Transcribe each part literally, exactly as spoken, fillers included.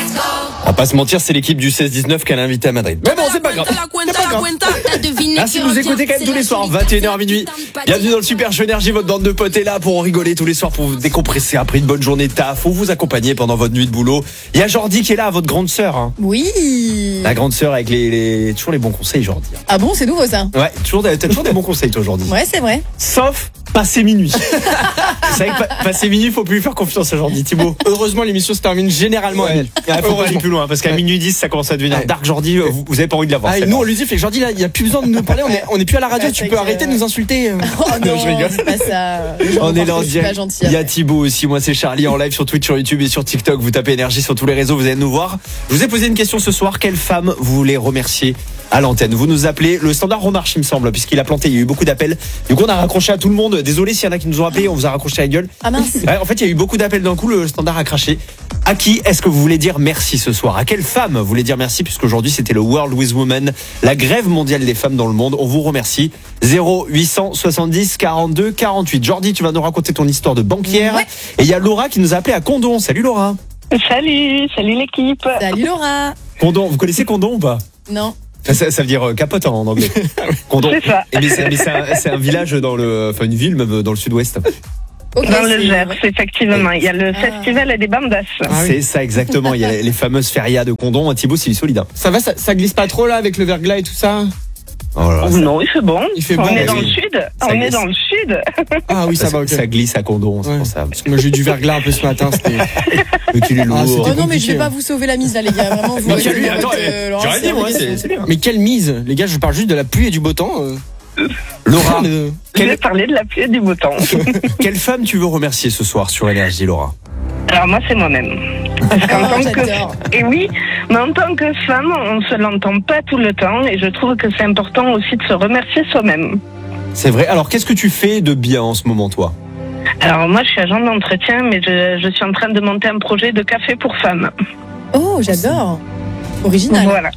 On va pas se mentir, c'est l'équipe du seize dix-neuf qu'elle a invité à Madrid. Mais bon, c'est pas grave. C'est pas grave. Merci de nous écouter quand même tous les soirs, vingt et une heures à minuit. Bienvenue dans le Super Show Énergie, votre bande de potes est là pour rigoler tous les soirs, pour vous décompresser après une bonne journée de taf, ou vous accompagner pendant votre nuit de boulot. Il y a Jordi qui est là, votre grande sœur. Hein. Oui. La grande sœur avec les, les, toujours les bons conseils, Jordi. Ah bon, c'est nouveau ça? Ouais, toujours, t'as toujours des bons conseils, toi, Jordi. Ouais, c'est vrai. Sauf passer minuit. C'est vrai que passer minuit, faut plus lui faire confiance à Jordi, Thibaut. Heureusement, l'émission se termine généralement à minuit. Il faut pas aller plus loin, parce qu'à minuit dix, ça commence à devenir ouais. dark. Jordi, vous, vous avez pas envie de l'avoir. Ah, nous, on lui dit, fait Jordi, là, il y a plus besoin de nous parler, on est, on est plus à la radio, Ah, tu peux arrêter que... de nous insulter. Oh non, je rigole. c'est pas ça. On est là en direct. direct. Il y a Thibaut aussi, moi c'est Charlie en live sur Twitch, sur YouTube et sur TikTok. Vous tapez énergie sur tous les réseaux, vous allez nous voir. Je vous ai posé une question ce soir. Quelle femme vous voulez remercier à l'antenne? Vous nous appelez. Le standard remarche, il me semble, puisqu'il a planté. Il y a eu beaucoup d'appels. Du coup, on a raccroché à tout le monde. Désolé s'il y en a qui nous ont appelé. On vous a raccroché la gueule. Ah mince. Ouais, en fait, il y a eu beaucoup d'appels d'un coup. Le standard a craché. À qui est-ce que vous voulez dire merci ce soir? À quelle femme vous voulez dire merci? Puisqu'aujourd'hui, c'était le World with Women, la grève mondiale des femmes dans le monde. On vous remercie. zéro huit cent soixante-dix quarante-deux quarante-huit. Jordi, tu vas nous raconter ton histoire de banquière. Ouais. Et il y a Laura qui nous a appelé à Condon. Salut Laura. Salut, salut l'équipe. Salut Laura. Condon, vous connaissez Condon ou pas? Non. Ça, ça, ça veut dire euh, capote en anglais. Condon. C'est ça. Et mais c'est, mais c'est, un, c'est un village dans le, enfin une ville même dans le sud-ouest. Okay, Dans le c'est... Gers, effectivement. Il y a le Ah. festival des bandas. Ah oui. C'est ça exactement. Il y a les fameuses férias de Condon. Thibaut, c'est du solide. Hein. Ça va, ça, ça glisse pas trop là avec le verglas et tout ça? Oh là là, ça, Non, il fait bon. Il fait on bon, est dans oui. le sud. Ça on glisse. est dans le sud. Ah oui, ça, ça, va, ok. ça glisse à Condon, c'est Ouais. pour ça. Parce que moi j'ai eu du verglas un peu ce matin, c'était. Mais qu'il est lourd. Ah, c'était Oh non, mais je compliqué, vais pas hein. vous sauver la mise là, les gars. Vraiment, vous. Mais voyez, quel- lui, vous attends, êtes, eh, euh, Laurent, j'ai rien dit, moi, c'est, c'est bien. Mais quelle mise? Les gars, je parle juste de la pluie et du beau temps. euh. Laura, Euh, Je vais quelle, parler de la pluie et du beau temps. quelle femme tu veux remercier ce soir sur Énergie, Laura? Alors moi, c'est moi-même. Parce qu'en Oh, tant que... j'adore. Et oui, mais en tant que femme, on se l'entend pas tout le temps. Et je trouve que c'est important aussi de se remercier soi-même. C'est vrai. Alors, qu'est-ce que tu fais de bien en ce moment, toi? Alors moi, je suis agent d'entretien, mais je, je suis en train de monter un projet de café pour femmes. Oh, j'adore. Original. Voilà.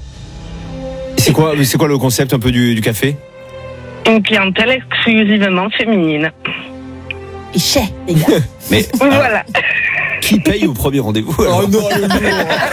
C'est quoi, c'est quoi le concept un peu du, du café? Une clientèle exclusivement féminine. Et chais, les gars. Mais Voilà. qui paye au premier rendez-vous? alors Oh non, le lourd.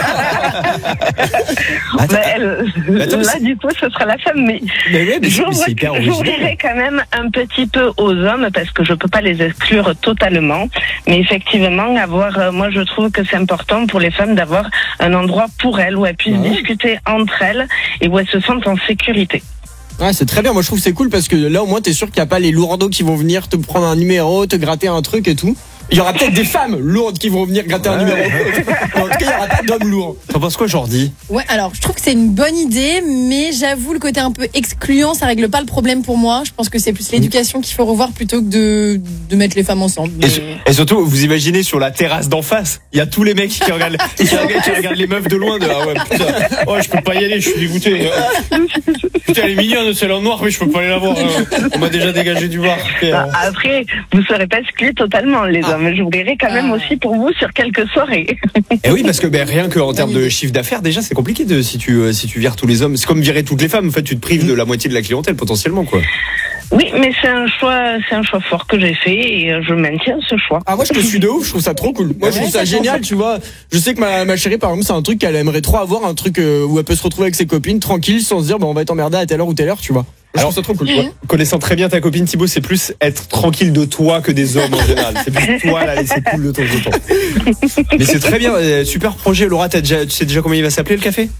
Attends, Bah, elle- attends, mais là, c'est- du coup, ce sera la femme. Mais mais ouais, mais c'est, mais j'ouvre- c'est hyper original. j'ouvrirai quand même un petit peu aux hommes parce que je peux pas les exclure totalement. Mais effectivement, avoir, euh, moi, je trouve que c'est important pour les femmes d'avoir un endroit pour elles où elles puissent Ouais. discuter entre elles et où elles se sentent en sécurité. Ouais, c'est très bien. Moi, je trouve que c'est cool parce que là, au moins, t'es sûr qu'il n'y a pas les lourdeaux qui vont venir te prendre un numéro, te gratter un truc et tout. Il y aura peut-être des femmes lourdes qui vont venir gratter un Ouais. numéro. En tout cas, il n'y aura pas d'hommes lourds. T'en penses quoi, Jordi? Ouais, alors je trouve que c'est une bonne idée, mais j'avoue le côté un peu excluant, ça règle pas le problème pour moi. Je pense que c'est plus l'éducation qu'il faut revoir plutôt que de, de mettre les femmes ensemble. Et, Mais- su- et surtout, vous imaginez sur la terrasse d'en face, il y a tous les mecs qui regardent, qui regardent, qui regardent les meufs de loin. De, ah ouais, putain, oh, je peux pas y aller, je suis dégoûté. Putain, elle est mignonne, celle en noir, mais je peux pas aller la voir. hein. On m'a déjà dégagé du bar. Et, euh, Bah, après, vous serez pas exclus totalement, les Ah. hommes. J'ouvrirai quand même Ah. aussi pour vous sur quelques soirées. Et oui, parce que ben, rien qu'en termes de idée. chiffre d'affaires, déjà, c'est compliqué de, si tu euh, si tu vires tous les hommes. C'est comme virer toutes les femmes. En fait, tu te prives de la moitié de la clientèle potentiellement, quoi. Oui, mais c'est un choix, c'est un choix fort que j'ai fait et euh, je maintiens ce choix. Ah, moi, je te suis de ouf. Je trouve ça trop cool. Moi, je Ouais, trouve ça ça génial, tu vois. Je sais que ma, ma chérie, par exemple, c'est un truc qu'elle aimerait trop avoir, un truc euh, où elle peut se retrouver avec ses copines tranquille sans se dire, bah, on va être emmerdé à telle heure ou telle heure, tu vois. Je Alors, trouve ça trop cool. Ouais. Connaissant très bien ta copine Thibaut, c'est plus être tranquille de toi que des hommes en général. C'est plus toi la laisser cool de temps en temps. Mais c'est très bien, euh, super projet. Laura, t'as déjà, tu sais déjà comment il va s'appeler le café?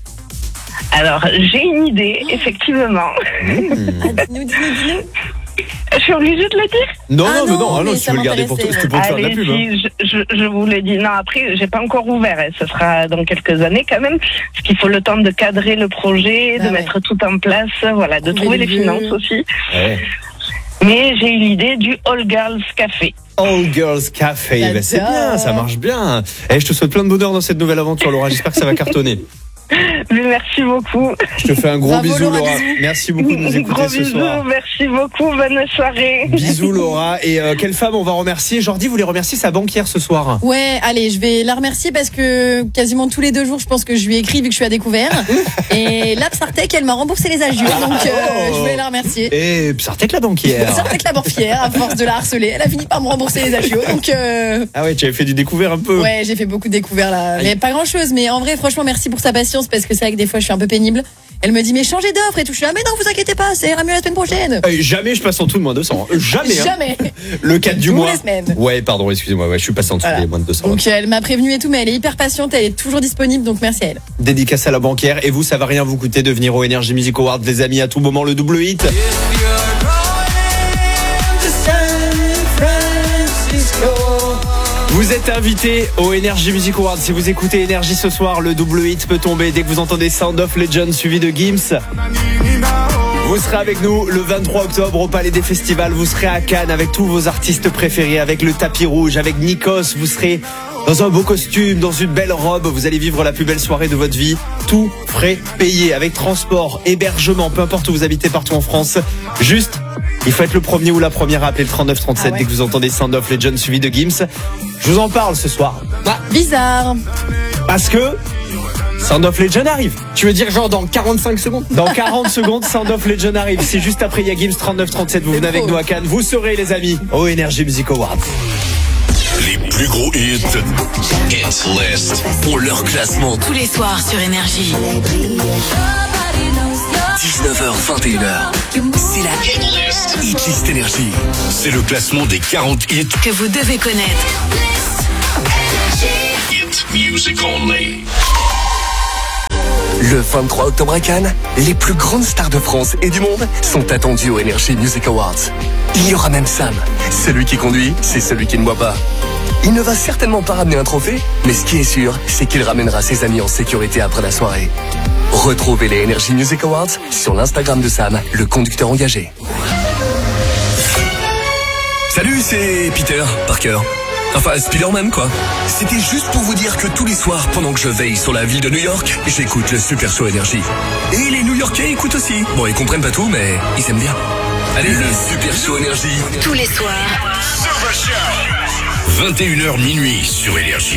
Alors, j'ai une idée, effectivement. Ah, dis-nous, dis-nous, dis-nous. Je suis obligée de le dire. Non, Ah non, mais non, non, ah non, mais si tu ça veux le garder pour toi, m'intéressait, c'était pour te faire de la Allez, pub. hein. si, je, je, je vous le dis. Non, après, j'ai pas encore ouvert. hein. Ce sera dans quelques années quand même. Parce qu'il faut le temps de cadrer le projet, Ah de ouais. mettre tout en place, voilà, de Trouver trouver les les lieux. finances aussi. Ouais. Mais j'ai eu l'idée du All Girls Café. All Girls Café, ben, c'est J'adore. bien, ça marche bien. Et je te souhaite plein de bonheur dans cette nouvelle aventure, Laura. J'espère que ça va cartonner. Mais merci beaucoup. Je te fais un gros Bravo, bisou, Laura, Laura. bisous. Merci beaucoup de nous écouter Gros ce bisous, soir. merci beaucoup, bonne soirée. Bisous, Laura. Et euh, quelle femme on va remercier? Jordi voulait remercier sa banquière ce soir. Ouais, allez, je vais la remercier parce que quasiment tous les deux jours, je pense que je lui ai écrit vu que je suis à découvert. Et là, Psartec, elle m'a remboursé les agios, donc euh, Oh. je voulais la remercier. Et Psartec la banquière. Psartec la banquière, à force de la harceler, elle a fini par me rembourser les agios, donc euh, Ah ouais, tu avais fait du découvert un peu. ouais, j'ai fait beaucoup de découvertes là. Mais pas grand chose, mais en vrai, franchement, merci pour sa patience parce que c'est vrai que des fois, je suis un peu pénible. Elle me dit, mais changez d'offre et tout. Je suis là, mais non, vous inquiétez pas, ça ira mieux la semaine prochaine. Euh, jamais je passe en dessous de moins de deux cents. Euh, Jamais. hein. Jamais. Le quatre du Tous mois. les semaines. Ouais, pardon, excusez-moi. Ouais, je suis passé en dessous Voilà. des moins de deux cents. Donc elle m'a prévenue et tout, mais elle est hyper patiente, elle est toujours disponible, donc merci à elle. Dédicace à la banquière. Et vous, ça va rien vous coûter de venir au Energy Music Awards, les amis, à tout moment, le double hit. Vous êtes invité au Energy Music Awards. Si vous écoutez Energy ce soir, le double hit peut tomber dès que vous entendez Sound of Legend suivi de Gims. Vous serez avec nous le vingt-trois octobre au Palais des Festivals. Vous serez à Cannes avec tous vos artistes préférés, avec le tapis rouge, avec Nikos. Vous serez dans un beau costume, dans une belle robe. Vous allez vivre la plus belle soirée de votre vie. Tout frais payé, avec transport, hébergement, peu importe où vous habitez partout en France. Juste, il faut être le premier ou la première à appeler le trente-neuf trente-sept Ah ouais. dès que vous entendez Sound of Legend suivi de Gims. Je vous en parle ce soir. Bizarre. Parce que Sound of Legend arrive. Tu veux dire genre dans quarante-cinq secondes? Dans quarante secondes, Sound of Legend arrive. C'est juste après il y a Gims trente-neuf trente-sept. Vous venez avec nous à Cannes. Vous serez les amis au Energy Music Awards. Les plus gros hits Hit List ont leur classement. Tous les soirs sur Énergie. dix-neuf heures vingt et une heures. C'est la Hit List. Hit List Énergie. C'est le classement des quarante hits Que vous devez connaître. Hit Music Only. Le vingt-trois octobre à Cannes, les plus grandes stars de France et du monde sont attendues au Energy Music Awards. Il y aura même Sam. Celui qui conduit, c'est celui qui ne boit pas. Il ne va certainement pas ramener un trophée, mais ce qui est sûr, c'est qu'il ramènera ses amis en sécurité après la soirée. Retrouvez les Energy Music Awards sur l'Instagram de Sam, le conducteur engagé. Salut, c'est Peter Parker. Enfin, Spider-Man, quoi. C'était juste pour vous dire que tous les soirs, pendant que je veille sur la ville de New York, j'écoute le Super Show Énergie. Et les New-Yorkais écoutent aussi. Bon, ils comprennent pas tout, mais ils aiment bien. Allez, le Super Show Énergie. Tous les soirs. vingt et une heures minuit sur Énergie.